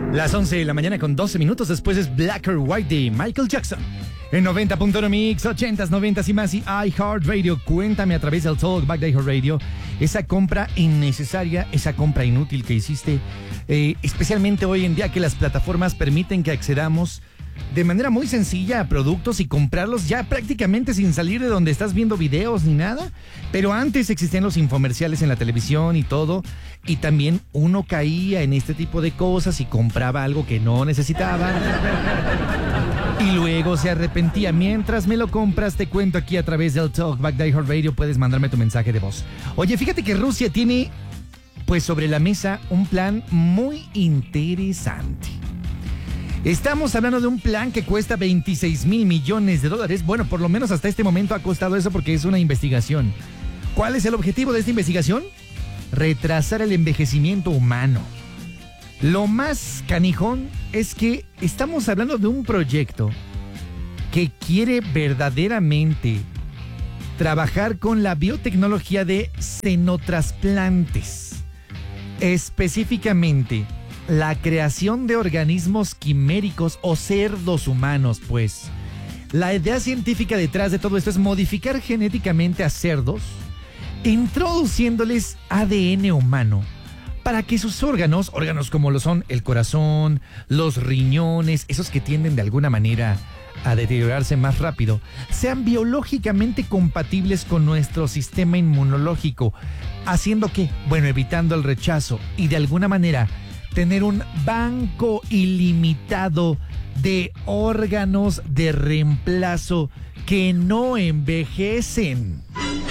Las 11 de la mañana con 12 minutos después es Black or White de Michael Jackson. En 90.1 Mix, 80s, 90s y más y iHeartRadio. Cuéntame a través del Talkback de iHeartRadio esa compra innecesaria, esa compra inútil que hiciste, especialmente hoy en día que las plataformas permiten que accedamos de manera muy sencilla a productos y comprarlos ya prácticamente sin salir de donde estás viendo videos ni nada. Pero antes existían los infomerciales en la televisión y todo, y también uno caía en este tipo de cosas y compraba algo que no necesitaba y luego se arrepentía. Mientras me lo compras, te cuento aquí a través del Talkback de iHeartRadio, puedes mandarme tu mensaje de voz. Oye, fíjate que Rusia tiene pues sobre la mesa un plan muy interesante. Estamos hablando de un plan que cuesta $26 mil millones. Bueno, por lo menos hasta este momento ha costado eso porque es una investigación. ¿Cuál es el objetivo de esta investigación? Retrasar el envejecimiento humano. Lo más canijón es que estamos hablando de un proyecto que quiere verdaderamente trabajar con la biotecnología de xenotrasplantes. Específicamente, la creación de organismos quiméricos o cerdos humanos, pues. La idea científica detrás de todo esto es modificar genéticamente a cerdos, introduciéndoles ADN humano, para que sus órganos como lo son el corazón, los riñones, esos que tienden de alguna manera a deteriorarse más rápido, sean biológicamente compatibles con nuestro sistema inmunológico. ¿Haciendo qué? Bueno, evitando el rechazo y de alguna manera tener un banco ilimitado de órganos de reemplazo que no envejecen.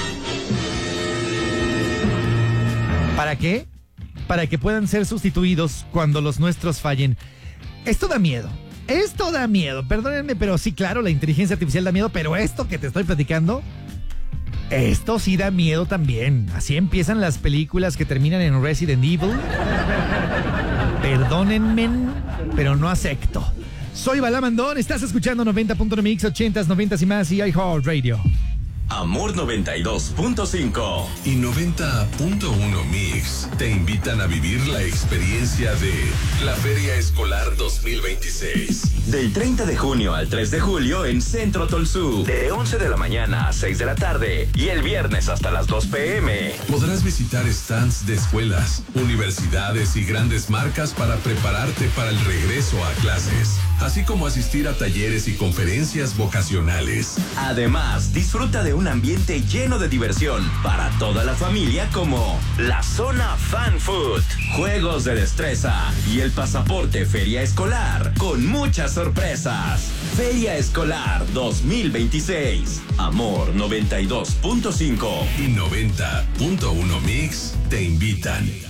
¿Para qué? Para que puedan ser sustituidos cuando los nuestros fallen. Esto da miedo, perdónenme, pero sí, claro, la inteligencia artificial da miedo, pero esto que te estoy platicando, esto sí da miedo también. Así empiezan las películas que terminan en Resident Evil. Perdónenme, pero no acepto. Soy Balamandón, estás escuchando 90.1 Mix, 80s, 90s y más y iHeartRadio. Amor 92.5 y 90.1 Mix te invitan a vivir la experiencia de la Feria Escolar 2026. Del 30 de junio al 3 de julio en Centro Tolsú, de 11 de la mañana a 6 de la tarde y el viernes hasta las 2 p.m. Podrás visitar stands de escuelas, universidades y grandes marcas para prepararte para el regreso a clases, así como asistir a talleres y conferencias vocacionales. Además, disfruta de un ambiente lleno de diversión para toda la familia como la zona Fan Food, juegos de destreza y el pasaporte Feria Escolar con muchas sorpresas. Feria Escolar 2026. Amor 92.5 y 90.1 Mix te invitan.